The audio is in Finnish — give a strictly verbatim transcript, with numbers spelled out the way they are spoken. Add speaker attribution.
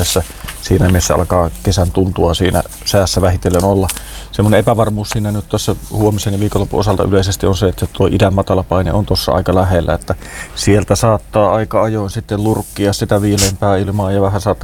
Speaker 1: mielessä siinä, missä alkaa kesän tuntua siinä säässä vähitellen olla. Semmoinen epävarmuus siinä nyt tuossa huomisen ja viikonlopun osalta yleisesti on se, että tuo idän matalapaine on tuossa aika lähellä, että sieltä saattaa aika ajoin sitten lurkkia sitä viileämpää ilmaa ja vähän saattaa